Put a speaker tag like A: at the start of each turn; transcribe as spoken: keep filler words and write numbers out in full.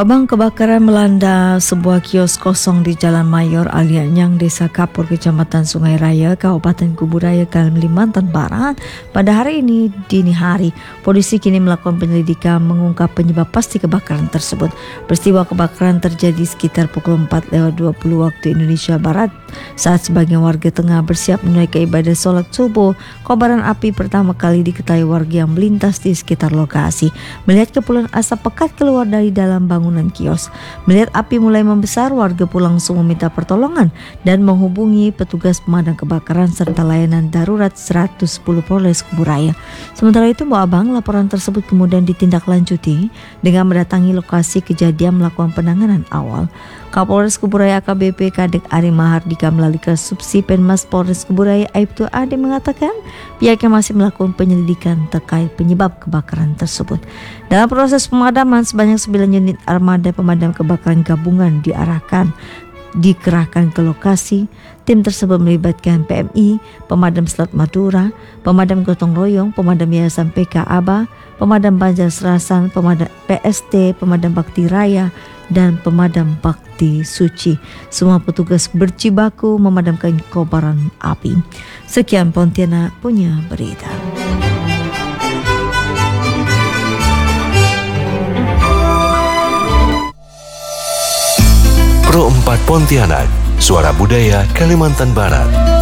A: Abang, kebakaran melanda sebuah kios kosong di Jalan Mayor Alianyang, Desa Kapur, Kecamatan Sungai Raya, Kabupaten Kubu Raya, Kalimantan Barat pada hari ini dini hari. Polisi kini melakukan penyelidikan mengungkap penyebab pasti kebakaran tersebut. Peristiwa kebakaran terjadi sekitar pukul empat lewat dua puluh waktu Indonesia Barat saat sebagian warga tengah bersiap menunaikan ibadah sholat subuh. Kobaran api pertama kali diketahui warga yang melintas di sekitar lokasi. Melihat kepulan asap pekat keluar dari dalam bangunan kios. Melihat api mulai membesar, warga pun langsung meminta pertolongan dan menghubungi petugas pemadam kebakaran serta layanan darurat seratus sepuluh Polres Kubu Raya. Sementara itu, Mbak Abang, laporan tersebut kemudian ditindaklanjuti dengan mendatangi lokasi kejadian melakukan penanganan awal. Kapolres Kubu Raya A K B P Kadek Ari Mahardika melalui Kasubsi Penmas Polres Kubu Raya Aibtu Ade mengatakan pihaknya masih melakukan penyelidikan terkait penyebab kebakaran tersebut. Dalam proses pemadaman, sebanyak sembilan unit armada pemadam kebakaran gabungan diarahkan dikerahkan ke lokasi. Tim tersebut melibatkan P M I, Pemadam Selat Madura, Pemadam Gotong Royong, Pemadam Yayasan P K Aba, Pemadam Banjar Serasan, Pemadam P S T, Pemadam Bakti Raya, dan Pemadam Bakti Suci. Semua petugas berjibaku memadamkan kobaran api. Sekian Pontianak punya berita.
B: Pro empat Pontianak, suara budaya Kalimantan Barat.